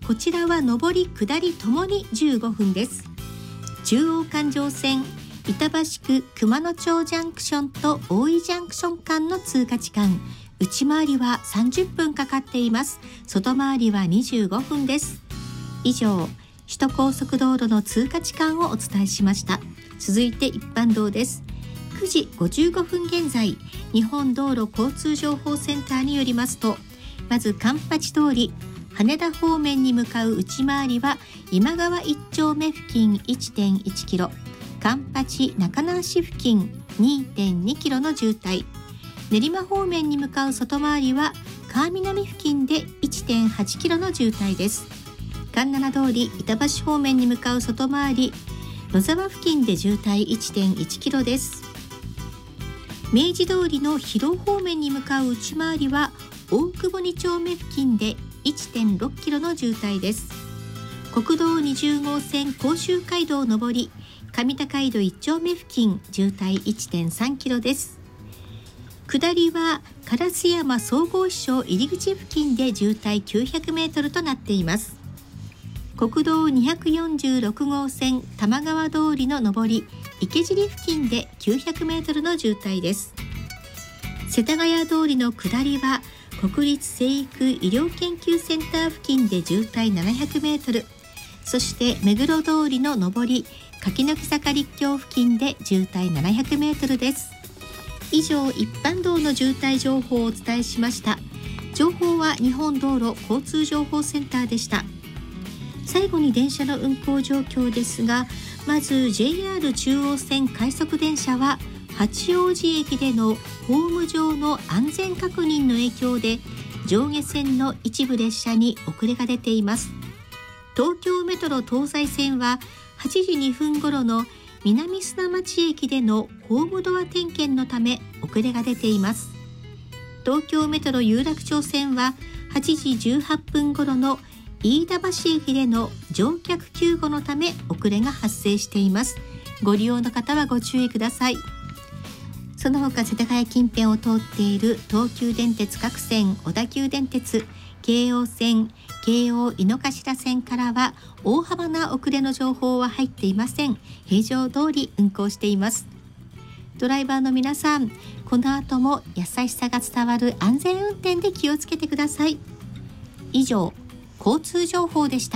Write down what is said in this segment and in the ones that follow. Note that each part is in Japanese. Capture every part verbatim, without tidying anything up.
こちらは上り下りともにじゅうごふんです。中央環状線板橋区熊野町ジャンクションと大井ジャンクション間の通過時間、内回りはさんじゅっぷんかかっています。外回りはにじゅうごふんです。以上、首都高速道路の通過時間をお伝えしました。続いて一般道です。くじごじゅうごふん現在、日本道路交通情報センターによりますと、まず環八通り羽田方面に向かう内回りは今川一丁目付近 いってんいちキロ、環八中南市付近 にてんにキロの渋滞。練馬方面に向かう外回りは川南付近で いってんはちキロの渋滞です。環七通り板橋方面に向かう外回り野沢付近で渋滞 いってんいちキロです。明治通りの広尾方面に向かう内回りは大久保に丁目付近で いってんろっキロの渋滞です。国道にじゅう号線甲州街道上り上高井戸いち丁目付近渋滞 いってんさんキロです。下りは烏山総合市場入り口付近で渋滞きゅうひゃくメートルとなっています。国道にひゃくよんじゅうろく号線玉川通りの上り池尻付近できゅうひゃくメートルの渋滞です。世田谷通りの下りは国立成育医療研究センター付近で渋滞ななひゃくメートル、そして目黒通りの上り柿の木坂立教付近で渋滞ななひゃくメートルです。以上、一般道の渋滞情報をお伝えしました。情報は日本道路交通情報センターでした。最後に電車の運行状況ですが、まず ジェイアール 中央線快速電車は八王子駅でのホーム上の安全確認の影響で上下線の一部列車に遅れが出ています。東京メトロ東西線ははちじにふん頃の南砂町駅でのホームドア点検のため遅れが出ています。東京メトロ有楽町線ははちじじゅうはっぷん頃の飯田橋駅での乗客救護のため遅れが発生しています。ご利用の方はご注意ください。その他世田谷近辺を通っている東急電鉄各線、小田急電鉄、京王線、京王井の頭線からは大幅な遅れの情報は入っていません。平常通り運行しています。ドライバーの皆さん、この後も優しさが伝わる安全運転で気をつけてください。以上、交通情報でした。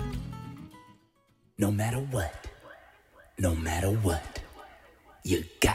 No matter what, no matter what, you got